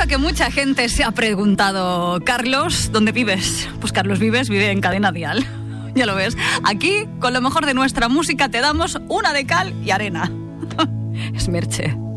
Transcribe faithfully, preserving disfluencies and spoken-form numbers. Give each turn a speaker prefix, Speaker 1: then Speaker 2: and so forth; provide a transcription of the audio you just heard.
Speaker 1: que mucha gente se ha preguntado, Carlos, ¿dónde vives? Pues Carlos Vives vive en Cadena Dial. Ya lo ves. Aquí, con lo mejor de nuestra música, te damos una de cal y arena. Es Merche.